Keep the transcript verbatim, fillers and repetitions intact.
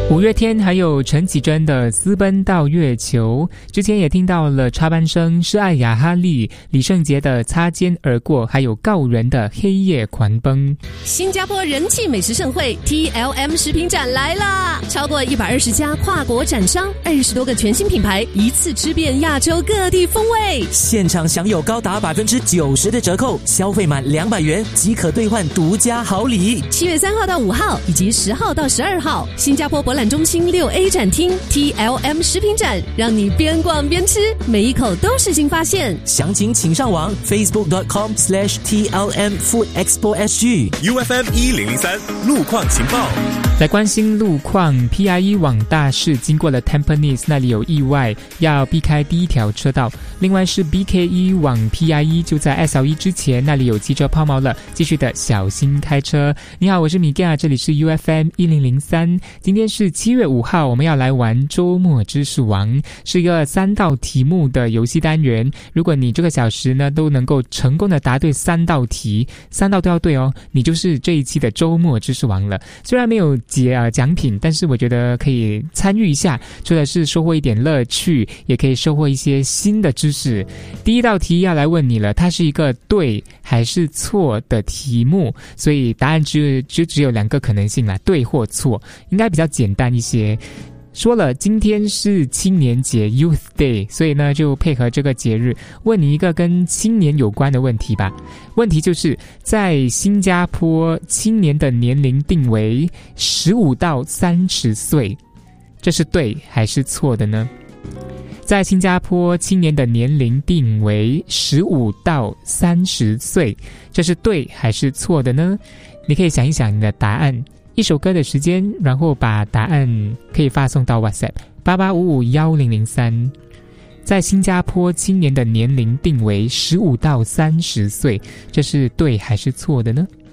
五月天还有陈绮贞的私奔到月球，之前也听到了插班生是爱雅哈利、李圣杰的擦肩而过，还有告人的黑夜狂奔。 新加坡人气美食盛会 T L M 食品展来啦！超过一百二十家跨国展商，二十多个全新品牌，一次吃遍亚洲各地风味。 现场享有高达百分之九十的折扣，消费满两百元即可兑换独家好礼。 七月三号到五号以及十号到十二号，新加坡博览中心六 A 展厅 T L M 食品展，让你边逛边吃，每一口都是新发现。 详情请上网 facebook dot com slash T L M Food Expo S G。 U F M 一零零三路况情报。 来关心路况 ，P I E 往大市经过了 Tampines 那里有意外，要避开第一条车道。另外是 B K E 往 P I E 就在 S L E 之前，那里有机车抛锚了，继续的小心开车。你好，我是米盖，这里是 U F M 一零零三。今天是七月五号，我们要来玩周末知识王，是一个三道题目的游戏单元。如果你这个小时呢都能够成功的答对三道题，三道都要对哦，你就是这一期的周末知识王了。虽然没有节啊奖品，但是我觉得可以参与一下，除了是收获一点乐趣，也可以收获一些新的知识。第一道题要来问你了，它是一个对还是错的题目，所以答案就就只有两个可能性啦，对或错，应该比较简单一些。说了今天是青年节 Youth Day， 所以呢就配合这个节日问你一个跟青年有关的问题吧。问题就是在新加坡青年的年龄定为十五到三十岁，这是对还是错的呢？在新加坡青年的年龄定为十五到三十岁，这是对还是错的呢？你可以想一想你的答案，一首歌的时间，然后把答案可以发送到 WhatsApp 八八五五一零零三。在新加坡青年的年龄定为十五到三十岁，这是对还是错的呢？